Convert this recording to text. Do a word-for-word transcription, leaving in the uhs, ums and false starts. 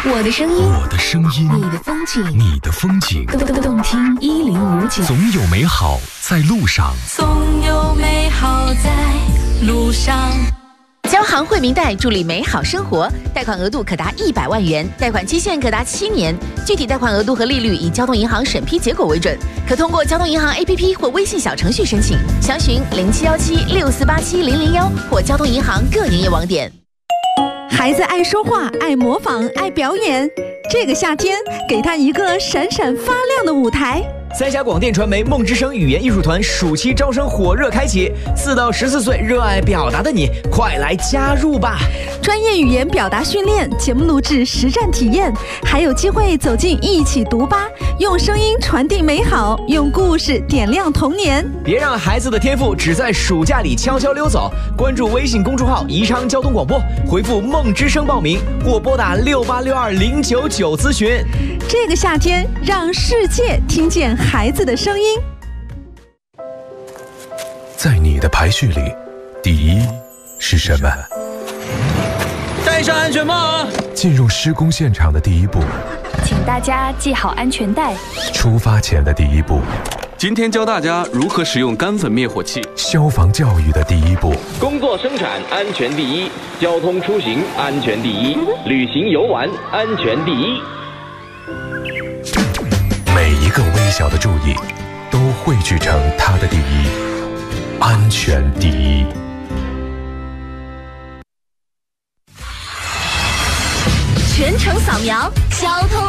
我的声音， 我的声音， 你的风景， 你的风景， 动动动听一零五九。 总有美好在路上， 总有美好在路上。 交行惠民贷助力美好生活，贷款额度可达一百万元，贷款期限可达七年，具体贷款额度和利率以交通银行审批结果为准，可通过交通银行 A P P 或微信小程序申请，详询零七幺七六四八七零零幺或交通银行各营业网点。 孩子爱说话，爱模仿，爱表演，这个夏天给他一个闪闪发亮的舞台。 三峡广电传媒梦之声语言艺术团暑期招生火热开启，四到十四岁热爱表达的你，快来加入吧！ 专业语言表达训练、节目录制、实战体验，还有机会走进一起读吧，用声音传递美好，用故事点亮童年。 别让孩子的天赋只在暑假里悄悄溜走！关注微信公众号宜昌交通广播，回复梦之声报名，或拨打六八六二零九九咨询。 这个夏天，让世界听见孩子的声音。 在你的排序里，第一是什么？ 戴上安全帽啊！ 进入施工现场的第一步， 请大家系好安全带。 出发前的第一步， 今天教大家如何使用干粉灭火器。 消防教育的第一步， 工作生产安全第一，交通出行安全第一，旅行游玩安全第一。 每一个微小的注意，都汇聚成它的第一，安全第一。 全程扫描交通